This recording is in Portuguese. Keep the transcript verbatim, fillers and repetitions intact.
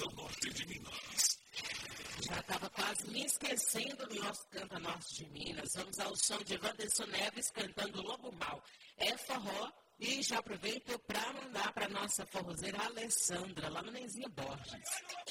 Canta Norte de Minas. Já estava quase me esquecendo do nosso Canta Norte de Minas. Vamos ao som de Wanderson Neves cantando Lobo Mal. É forró e já aproveito para mandar para nossa forrozeira Alessandra, lá no Nenzinha Borges.